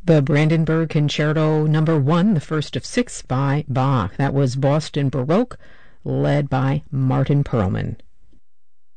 the Brandenburg Concerto Number 1, the first of 6 by Bach. That was Boston Baroque, led by Martin Perlman.